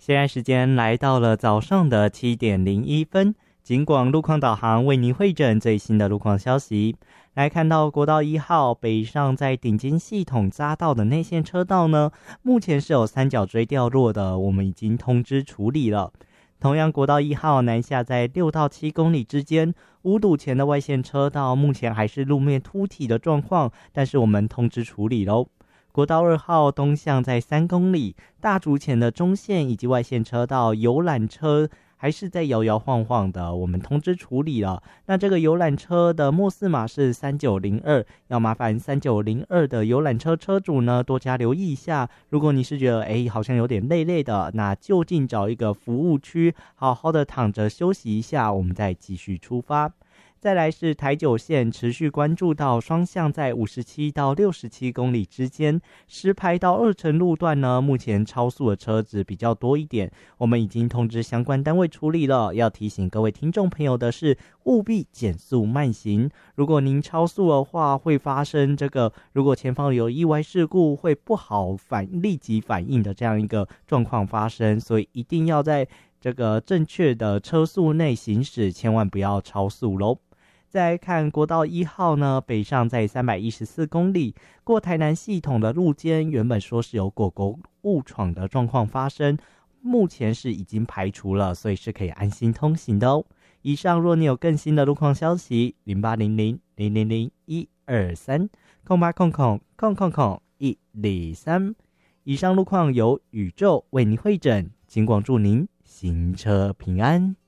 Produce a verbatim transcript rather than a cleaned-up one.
现在时间来到了早上的七点零一分，警广路况导航为您汇整最新的路况消息。来看到国道一号北上在顶尖系统匝道的内线车道呢，目前是有三角锥掉落的，我们已经通知处理了。同样国道一号南下在六到七公里之间，五堵前的外线车道目前还是路面凸体的状况，但是我们通知处理咯。国道二号东向在三公里，大竹前的中线以及外线车道游览车还是在摇摇晃晃的，我们通知处理了。那这个游览车的末四码是三九零二，要麻烦三九零二的游览车车主呢多加留意一下。如果你是觉得诶好像有点累累的，那就近找一个服务区，好好的躺着休息一下，我们再继续出发。再来是台九线，持续关注到双向在五十七到六十七公里之间，石牌到二城路段呢，目前超速的车子比较多一点，我们已经通知相关单位处理了。要提醒各位听众朋友的是，务必减速慢行。如果您超速的话，会发生这个如果前方有意外事故，会不好反立即反应的这样一个状况发生，所以一定要在这个正确的车速内行驶，千万不要超速咯。再来看国道一号呢，北上在三百一十四公里，过台南系统的路肩原本说是有狗狗误闯的状况发生，目前是已经排除了，所以是可以安心通行的哦。以上若你有更新的路况消息，零八零零零零零一二三空八空空空空空一二三。以上路况由宇宙为您汇整，警广祝您行车平安。